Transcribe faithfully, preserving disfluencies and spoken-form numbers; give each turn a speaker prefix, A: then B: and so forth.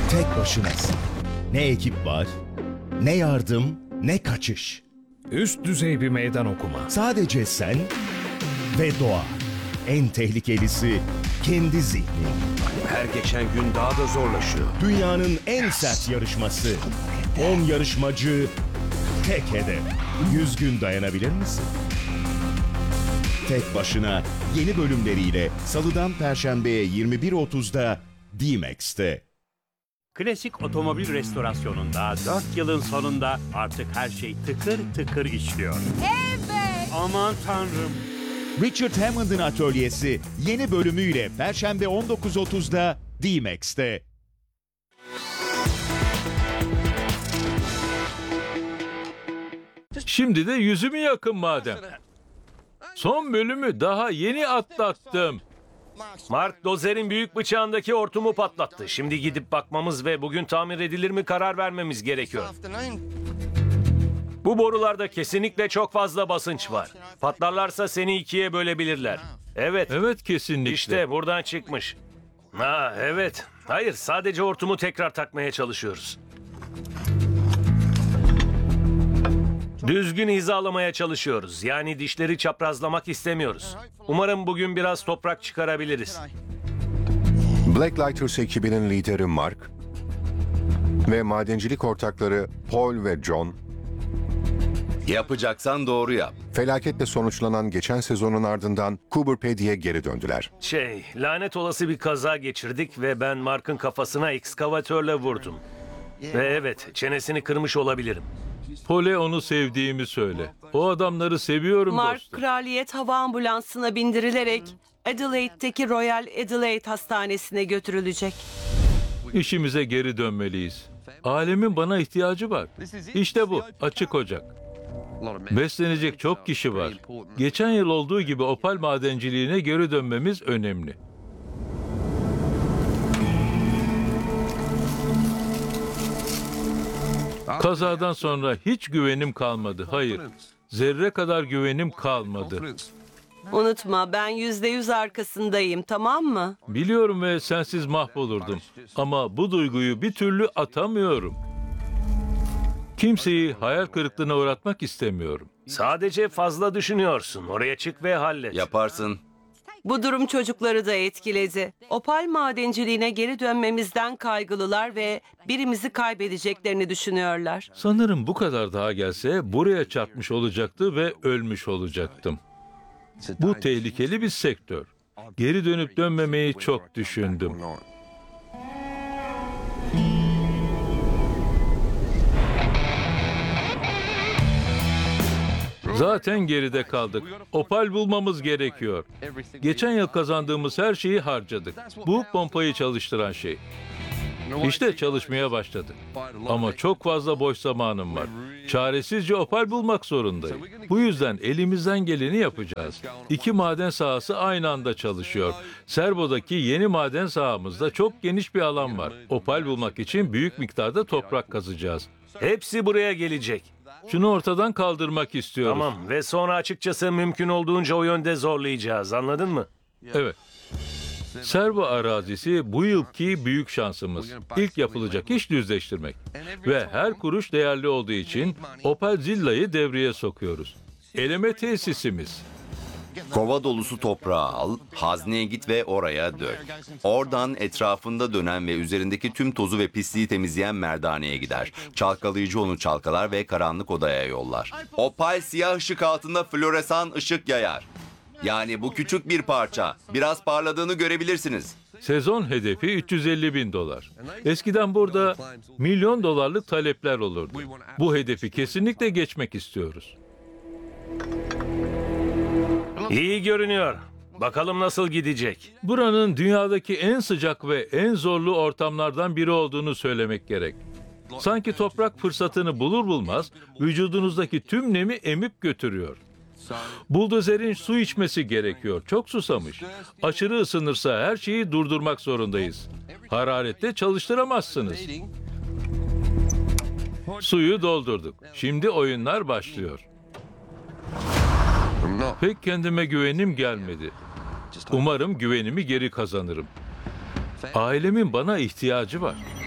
A: Tek başınasın. Ne ekip var, ne yardım, ne kaçış.
B: Üst düzey bir meydan okuma.
A: Sadece sen ve doğa. En tehlikelisi kendi zihnin.
C: Her geçen gün daha da zorlaşıyor.
A: Dünyanın en sert yarışması. on yarışmacı, tek hedef. yüz gün dayanabilir misin? Tek başına yeni bölümleriyle Salı'dan Perşembe'ye yirmi bir otuzda D-Max'te.
D: Klasik otomobil restorasyonunda dört yılın sonunda artık her şey tıkır tıkır işliyor.
E: Evet.
D: Aman tanrım.
A: Richard Hammond'ın atölyesi yeni bölümüyle Perşembe on dokuz otuzda D-Max'te.
F: Şimdi de yüzümü yakın madem. Son bölümü daha yeni atlattım.
C: Mark dozerin büyük bıçağındaki hortumu patlattı. Şimdi gidip bakmamız ve bugün tamir edilir mi karar vermemiz gerekiyor. Bu borularda kesinlikle çok fazla basınç var. Patlarlarsa seni ikiye bölebilirler. Evet.
F: Evet, kesinlikle.
C: İşte buradan çıkmış. Ha evet. Hayır, sadece hortumu tekrar takmaya çalışıyoruz. Düzgün hizalamaya çalışıyoruz. Yani dişleri çaprazlamak istemiyoruz. Umarım bugün biraz toprak çıkarabiliriz.
G: Blacklighters ekibinin lideri Mark ve madencilik ortakları Paul ve John,
H: Yapacaksan doğru yap.
G: felaketle sonuçlanan geçen sezonun ardından Cooper Pedi'ye geri döndüler.
C: Şey, lanet olası bir kaza geçirdik ve ben Mark'ın kafasına ekskavatörle vurdum. Ve evet, çenesini kırmış olabilirim.
F: Pole onu sevdiğimi söyle. O adamları seviyorum
I: Mark,
F: dostum.
I: kraliyet hava ambulansına bindirilerek Adelaide'deki Royal Adelaide Hastanesi'ne götürülecek.
F: İşimize geri dönmeliyiz. Alemin bana ihtiyacı var. İşte bu, açık ocak. Beslenecek çok kişi var. Geçen yıl olduğu gibi opal madenciliğine geri dönmemiz önemli. Kazadan sonra hiç güvenim kalmadı. Hayır, zerre kadar güvenim kalmadı.
I: Unutma, ben yüzde yüz arkasındayım, tamam mı?
F: Biliyorum ve sensiz mahvolurdum. Ama bu duyguyu bir türlü atamıyorum. Kimseyi hayal kırıklığına uğratmak istemiyorum.
C: Sadece fazla düşünüyorsun. Oraya çık ve hallet.
H: Yaparsın.
I: Bu durum çocukları da etkiledi. Opal madenciliğine geri dönmemizden kaygılılar ve birimizi kaybedeceklerini düşünüyorlar.
F: Sanırım bu kadar daha gelse buraya çarpmış olacaktı ve ölmüş olacaktım. Bu tehlikeli bir sektör. Geri dönüp dönmemeyi çok düşündüm. Zaten geride kaldık. Opal bulmamız gerekiyor. Geçen yıl kazandığımız her şeyi harcadık. Bu pompayı çalıştıran şey. İşte çalışmaya başladı. Ama çok fazla boş zamanım var. Çaresizce opal bulmak zorundayım. Bu yüzden elimizden geleni yapacağız. İki maden sahası aynı anda çalışıyor. Serbo'daki yeni maden sahamızda çok geniş bir alan var. Opal bulmak için büyük miktarda toprak kazacağız.
C: Hepsi buraya gelecek.
F: Şunu ortadan kaldırmak istiyoruz.
C: Tamam ve sonra açıkçası mümkün olduğunca o yönde zorlayacağız. Anladın mı?
F: Evet. Servo arazisi bu yılki büyük şansımız. İlk yapılacak iş düzleştirmek. Ve her kuruş değerli olduğu için Opal Zilla'yı devreye sokuyoruz. Eleme tesisimiz.
H: Kova dolusu toprağı al, hazneye git ve oraya dök. Oradan etrafında dönen ve üzerindeki tüm tozu ve pisliği temizleyen merdaneye gider. Çalkalayıcı onu çalkalar ve karanlık odaya yollar. Opal siyah ışık altında floresan ışık yayar. Yani bu küçük bir parça. Biraz parladığını görebilirsiniz.
F: Sezon hedefi üç yüz elli bin dolar. Eskiden burada milyon dolarlık talepler olurdu. Bu hedefi kesinlikle geçmek istiyoruz.
C: İyi görünüyor. Bakalım nasıl gidecek.
F: Buranın dünyadaki en sıcak ve en zorlu ortamlardan biri olduğunu söylemek gerek. Sanki toprak fırsatını bulur bulmaz vücudunuzdaki tüm nemi emip götürüyor. Buldozerin su içmesi gerekiyor. Çok susamış. Aşırı ısınırsa her şeyi durdurmak zorundayız. Hararette çalıştıramazsınız. Suyu doldurduk. Şimdi oyunlar başlıyor. Pek kendime güvenim gelmedi. Umarım güvenimi geri kazanırım. Ailemin bana ihtiyacı var.